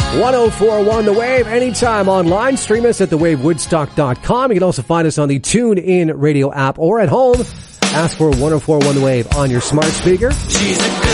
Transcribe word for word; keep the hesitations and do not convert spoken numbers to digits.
one oh four point one The Wave, anytime online. Stream us at the wave woodstock dot com. You can also find us on the TuneIn radio app or at home. Ask for one oh four point one The Wave on your smart speaker.